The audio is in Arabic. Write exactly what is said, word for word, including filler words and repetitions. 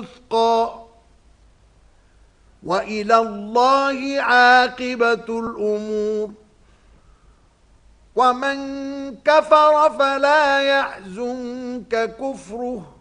وثقا وإلى الله عاقبة الأمور. ومن كفر فلا يحزنك كفره